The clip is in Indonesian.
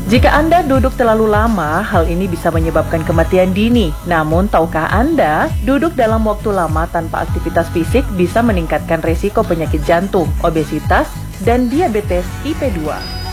Jika Anda duduk terlalu lama, hal ini bisa menyebabkan kematian dini. Namun, tahukah Anda, duduk dalam waktu lama tanpa aktivitas fisik bisa meningkatkan resiko penyakit jantung, obesitas, dan diabetes tipe 2.